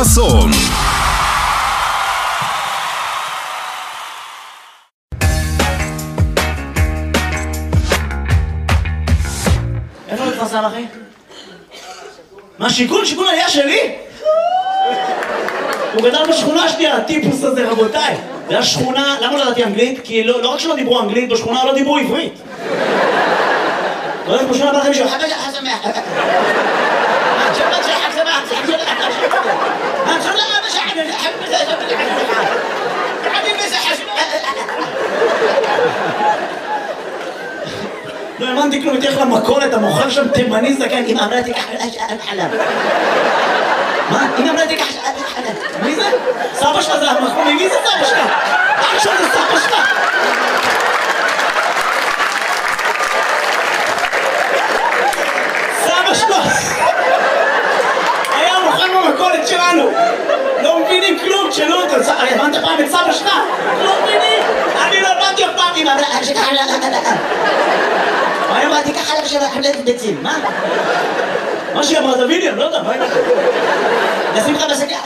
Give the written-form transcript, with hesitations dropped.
חסון. איפה מתפרסם אחי? מה שיכון? שיכון היה שלי? הוא גדל בשכונה שלי, הטיפוס הזה, רבותיי. זה היה שכונה, למה לא ידעתי אנגלית? כי לא רק שלא דיברו אנגלית, בשכונה לא דיברו עברית. לא יודעת, בשכונה בא לכם מישהו, חבא שחר שמח. שבת שחר שמח, שחר שמח. שחר לא האמנתי כלום, תלך למכולת, המוכר שם תימני זקן, אמא אמרה תיקח חלב. מה? אמא אמרה תיקח חלב. מי זה? סבא שלך זה המחמומי, מי זה סבא שלך? אח שלך זה סבא שלך? סבא שלך היה מוכר במכולת שלנו. לא מבינים כלום, תשאלו אותו, הבנת פעם את סבא שלך? לא מבינים? אני לא הבנתי אף פעם, אמא אמרה שכח חלב. מה אמרתי ככה לך של חלב ביצים, מה? מה שהיא אמרת, ויליאם, לא יודע, מה אמרת? נשים לך בסקה